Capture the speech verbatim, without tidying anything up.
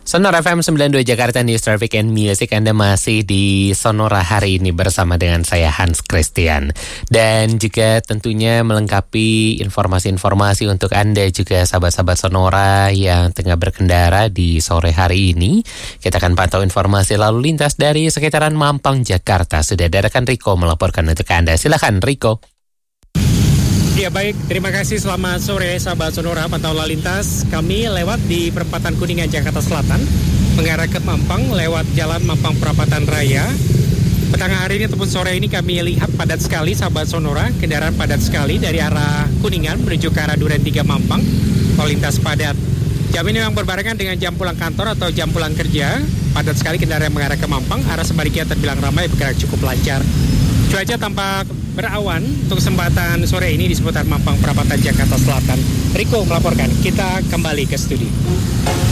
Sonora F M sembilan puluh dua Jakarta News Traffic and Music. Anda masih di Sonora hari ini bersama dengan saya Hans Christian. Dan juga tentunya melengkapi informasi-informasi untuk Anda juga sahabat-sahabat Sonora yang tengah berkendara di sore hari ini. Kita akan pantau informasi lalu lintas dari sekitaran Mampang, Jakarta. Sudah ada rekan Riko melaporkan untuk Anda. Silakan Riko. Ya baik, terima kasih. Selamat sore sahabat Sonora. Pantau lalu lintas kami lewat di perempatan Kuningan Jakarta Selatan mengarah ke Mampang lewat Jalan Mampang Perapatan Raya. Petang hari ini ataupun sore ini kami lihat padat sekali sahabat Sonora. Kendaraan padat sekali dari arah Kuningan menuju ke arah Duren tiga Mampang. Lalu lintas padat. Jam ini memang berbarengan dengan jam pulang kantor atau jam pulang kerja. Padat sekali kendaraan yang mengarah ke Mampang. Arah sebaliknya terbilang ramai, bergerak cukup lancar. Cuaca tampak berawan untuk kesempatan sore ini di seputar Mampang Perapatan Jakarta Selatan. Riko melaporkan, kita kembali ke studio.